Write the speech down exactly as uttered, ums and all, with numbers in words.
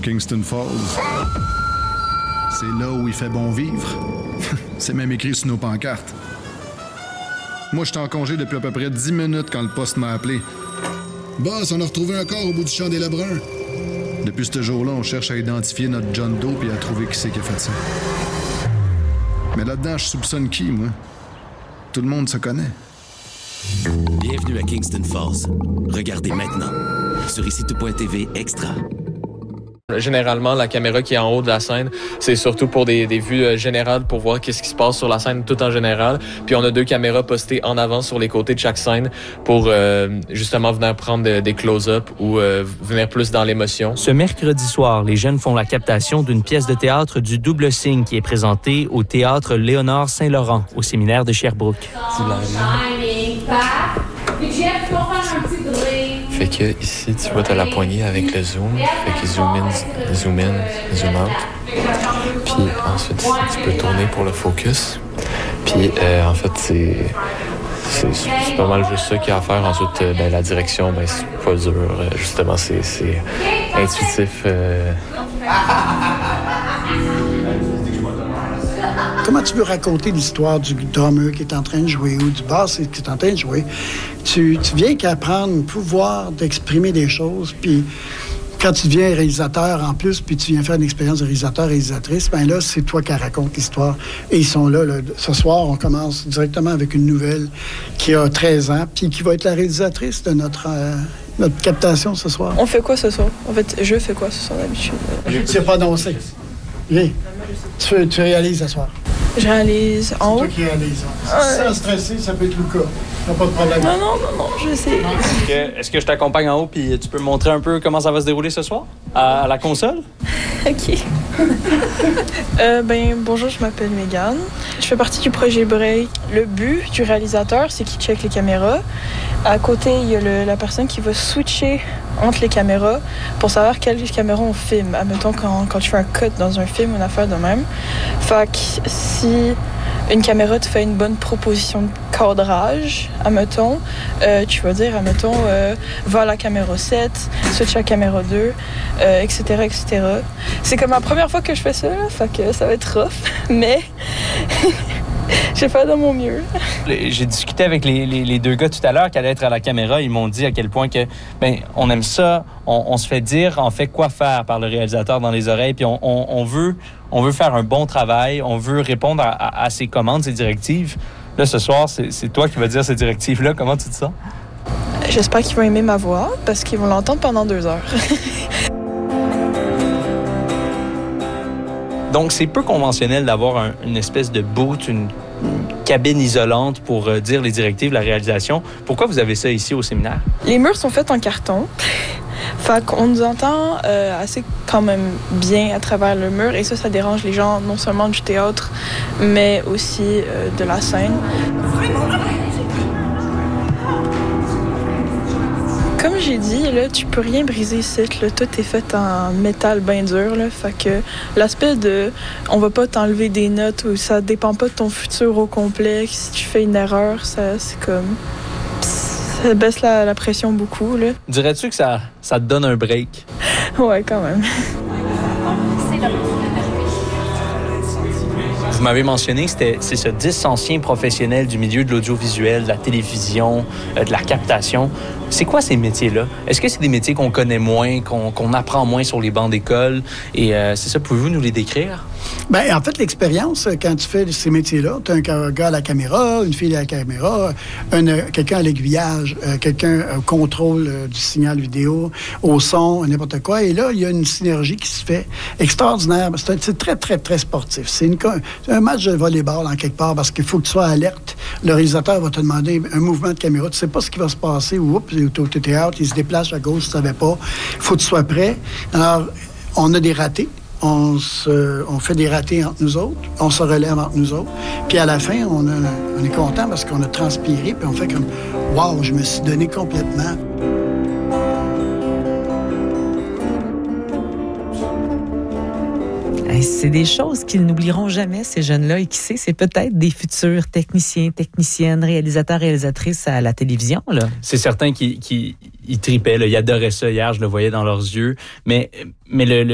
Kingston Falls. C'est là où il fait bon vivre. C'est même écrit sur nos pancartes. Moi, j'étais en congé depuis à peu près dix minutes quand le poste m'a appelé. Boss, on a retrouvé un corps au bout du champ des Lebrun. Depuis ce jour-là, on cherche à identifier notre John Doe et à trouver qui c'est qui a fait ça. Mais là-dedans, je soupçonne qui, moi? Tout le monde se connaît. Bienvenue à Kingston Falls. Regardez maintenant sur ici tout point t v Extra. Généralement, la caméra qui est en haut de la scène, c'est surtout pour des, des vues euh, générales pour voir qu'est-ce qui se passe sur la scène tout en général. Puis on a deux caméras postées en avant sur les côtés de chaque scène pour euh, justement venir prendre de, des close-up ou euh, venir plus dans l'émotion. Ce mercredi soir, les jeunes font la captation d'une pièce de théâtre du Double Signe qui est présentée au théâtre Léonard Saint-Laurent au séminaire de Sherbrooke. Fait que ici, tu vois, t'as la poignée avec le zoom. Fait que zoom in, zoom in, zoom out. Puis ensuite, tu peux tourner pour le focus. Puis euh, en fait, c'est, c'est, c'est pas mal juste ça qu'il y a à faire. Ensuite, euh, ben, la direction, ben, c'est pas dur. Euh, justement, c'est, c'est intuitif. Euh... Comment tu veux raconter l'histoire du drummer qui est en train de jouer ou du bassiste qui est en train de jouer? Tu, tu viens qu'apprendre le pouvoir d'exprimer des choses, puis quand tu deviens réalisateur en plus, puis tu viens faire une expérience de réalisateur, réalisatrice, bien là, c'est toi qui raconte l'histoire. Et ils sont là, là. Ce soir, on commence directement avec une nouvelle qui a treize ans, puis qui va être la réalisatrice de notre... Euh, notre captation ce soir. On fait quoi ce soir? En fait, je fais quoi ce soir d'habitude? Je ne sais pas annoncer. Viens. Tu, tu réalises ce soir. Je réalise en haut. C'est toi qui réalises. Si sans stresser, ça peut être Lucas. T'as pas de problème. Non, non, non, non, je sais. Est-ce que, est-ce que je t'accompagne en haut puis tu peux me montrer un peu comment ça va se dérouler ce soir? À, à la console? OK. euh, ben, bonjour, je m'appelle Mégane. Je fais partie du projet Break. Le but du réalisateur, c'est qu'il check les caméras. À côté, il y a le, la personne qui va switcher entre les caméras pour savoir quelle caméra on filme. Admettons, quand, quand tu fais un cut dans un film, une affaire de même. Fait que si une caméra te fait une bonne proposition de cadrage, admettons, euh, tu vas dire, admettons, euh, va à la caméra sept, switch à la caméra deux, euh, et cetera, et cetera. C'est comme la première fois que je fais ça, là, fait que ça va être rough, mais j'ai fait de mon mieux. J'ai discuté avec les, les, les deux gars tout à l'heure qui allaient être à la caméra. Ils m'ont dit à quel point que, ben, on aime ça. On, on se fait dire, en fait, quoi faire par le réalisateur dans les oreilles. Puis on, on, on, veut, on veut faire un bon travail. On veut répondre à, à, à ses commandes, ses directives. Là, ce soir, c'est, c'est toi qui vas dire ces directives-là. Comment tu te sens? J'espère qu'ils vont aimer ma voix parce qu'ils vont l'entendre pendant deux heures. Donc, c'est peu conventionnel d'avoir un, une espèce de boot, une, une cabine isolante pour euh, dire les directives, la réalisation. Pourquoi vous avez ça ici au séminaire? Les murs sont faits en carton. Fait qu'on nous entend euh, assez quand même bien à travers le mur. Et ça, ça dérange les gens non seulement du théâtre, mais aussi euh, de la scène. Comme j'ai dit, là, tu peux rien briser ici. Là, tout est fait en métal bien dur. Là, fait que l'aspect de on va pas t'enlever des notes ou ça dépend pas de ton futur au complet. Si tu fais une erreur, ça, c'est comme... Ça baisse la, la pression beaucoup. Là. Dirais-tu que ça, ça te donne un break? Ouais, quand même. Vous m'avez mentionné que c'était, c'est ce dix anciens professionnels du milieu de l'audiovisuel, de la télévision, euh, de la captation. C'est quoi ces métiers-là? Est-ce que c'est des métiers qu'on connaît moins, qu'on, qu'on apprend moins sur les bancs d'école? Et euh, c'est ça, pouvez-vous nous les décrire? Bien, en fait, l'expérience, quand tu fais ces métiers-là, tu as un gars à la caméra, une fille à la caméra, un, quelqu'un à l'aiguillage, euh, quelqu'un au contrôle euh, du signal vidéo, au son, n'importe quoi. Et là, il y a une synergie qui se fait extraordinaire. C'est, un, c'est très, très, très sportif. C'est, une, c'est un match de volleyball en quelque part parce qu'il faut que tu sois alerte. Le réalisateur va te demander un mouvement de caméra. Tu sais pas ce qui va se passer. Oups, au théâtre, il se déplace à gauche, tu savais pas. Il faut que tu sois prêt. Alors, on a des ratés. On, se, on fait des ratés entre nous autres, on se relève entre nous autres. Puis à la fin, on, a, on est content parce qu'on a transpiré, puis on fait comme « Wow, je me suis donné complètement ». C'est des choses qu'ils n'oublieront jamais, ces jeunes-là. Et qui sait, c'est peut-être des futurs techniciens, techniciennes, réalisateurs, réalisatrices à la télévision. Là. C'est certain qu'ils, qu'ils ils tripaient. Là. Ils adoraient ça hier, je le voyais dans leurs yeux. Mais, mais le, le